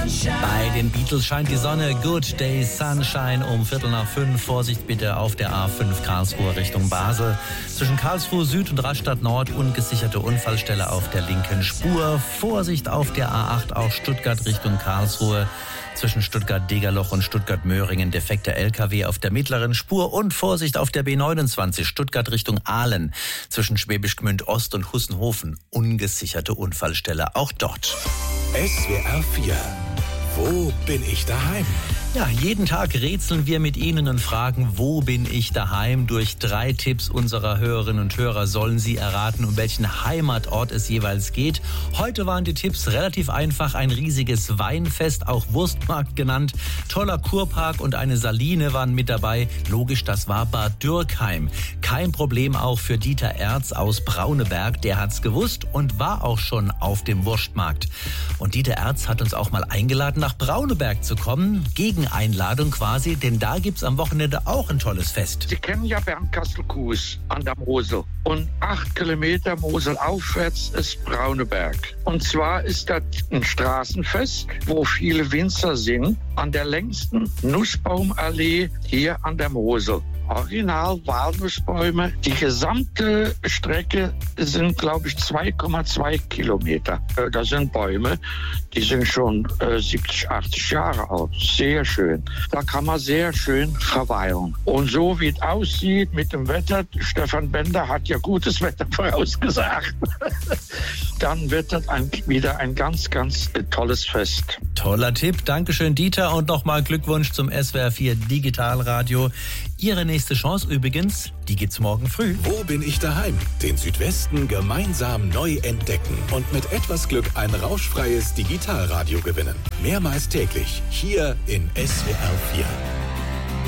Bei den Beatles scheint die Sonne. Good Day Sunshine um 4:45. Vorsicht bitte auf der A5 Karlsruhe Richtung Basel. Zwischen Karlsruhe Süd und Rastatt Nord ungesicherte Unfallstelle auf der linken Spur. Vorsicht auf der A8 auch Stuttgart Richtung Karlsruhe. Zwischen Stuttgart-Degerloch und Stuttgart-Möhringen defekter LKW auf der mittleren Spur und Vorsicht auf der B29 Stuttgart Richtung Aalen. Zwischen Schwäbisch Gmünd Ost und Hussenhofen ungesicherte Unfallstelle auch dort. SWR 4. Wo bin ich daheim? Ja, jeden Tag rätseln wir mit Ihnen und fragen, wo bin ich daheim? Durch 3 Tipps unserer Hörerinnen und Hörer sollen Sie erraten, um welchen Heimatort es jeweils geht. Heute waren die Tipps relativ einfach. Ein riesiges Weinfest, auch Wurstmarkt genannt. Toller Kurpark und eine Saline waren mit dabei. Logisch, das war Bad Dürkheim. Kein Problem auch für Dieter Erz aus Brauneberg. Der hat's gewusst und war auch schon auf dem Wurstmarkt. Und Dieter Erz hat uns auch mal eingeladen, nach Brauneberg zu kommen. Einladung quasi, denn da gibt's am Wochenende auch ein tolles Fest. Sie kennen ja Bernkastel-Kues an der Mosel. Und 8 Kilometer Mosel aufwärts ist Brauneberg. Und zwar ist das ein Straßenfest, wo viele Winzer sind, an der längsten Nussbaumallee hier an der Mosel. Original Walnussbäume. Die gesamte Strecke sind, glaube ich, 2,2 Kilometer. Das sind Bäume, die sind schon 70, 80 Jahre alt. Sehr schön. Da kann man sehr schön verweilen. Und so wie es aussieht mit dem Wetter, Stefan Bender hat ja gutes Wetter vorausgesagt, dann wird das wieder ein ganz, ganz tolles Fest. Toller Tipp. Dankeschön, Dieter. Und nochmal Glückwunsch zum SWR 4 Digitalradio. Ihre nächste Chance übrigens, die gibt's morgen früh. Wo bin ich daheim? Den Südwesten gemeinsam neu entdecken und mit etwas Glück ein rauschfreies Digitalradio gewinnen. Mehrmals täglich hier in SWR 4.